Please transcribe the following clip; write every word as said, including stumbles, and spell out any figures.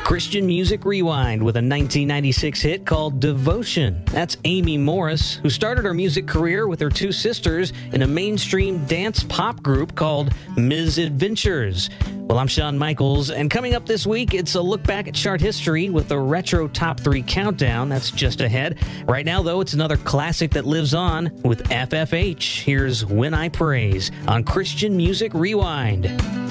Christian Music Rewind with a nineteen ninety-six hit called Devotion. That's Amy Morris, who started her music career with her two sisters in a mainstream dance pop group called Miz Adventures. Well, I'm Shawn Michaels, and coming up this week, it's a look back at chart history with the Retro Top three Countdown. That's just ahead. Right now, though, it's another classic that lives on with F F H. Here's When I Praise on Christian Music Rewind.